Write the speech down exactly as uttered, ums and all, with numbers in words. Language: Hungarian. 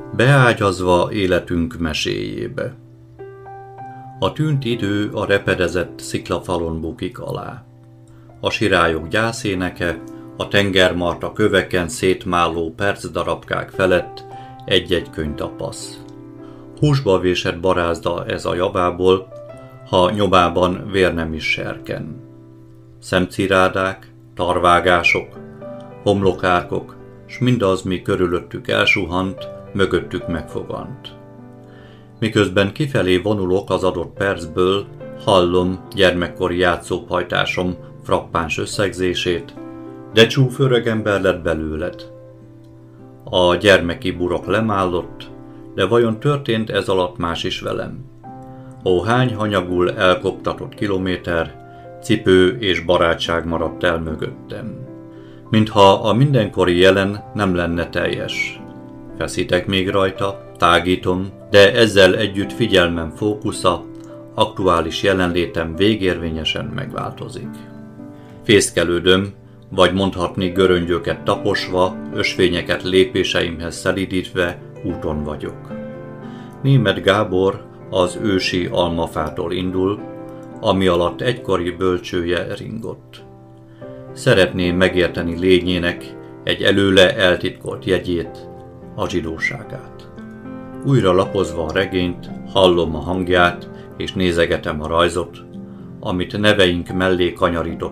Beágyazva életünk meséjébe. A tűnt idő a repedezett sziklafalon bukik alá. A sirályok gyászéneke, a tengermarta köveken szétmálló percdarabkák felett egy-egy könyvtapasz. Húsba vésett barázda ez a javából, ha nyomában vér nem is serken. Szemcirádák, tarvágások, homlokárkok, s mindaz, mi körülöttük elsuhant, mögöttük megfogant. Miközben kifelé vonulok az adott percből, hallom gyermekkori játszópajtásom frappáns összegzését, de csúf öregember lett belőled. A gyermeki burok lemállott, de vajon történt ez alatt más is velem? Ó, hány hanyagul elkoptatott kilométer, cipő és barátság maradt el mögöttem. Mintha a mindenkori jelen nem lenne teljes. Feszítek még rajta, tágítom, de ezzel együtt figyelmem fókusza, aktuális jelenlétem végérvényesen megváltozik. Fészkelődöm, vagy mondhatni göröngyöket taposva, ösvényeket lépéseimhez szelídítve úton vagyok. Németh Gábor az ősi almafától indul, ami alatt egykori bölcsője ringott. Szeretném megérteni lényének egy előle eltitkolt jegyét, a zsidóságát. Újra lapozva a regényt, hallom a hangját és nézegetem a rajzot, amit neveink mellé kanyarított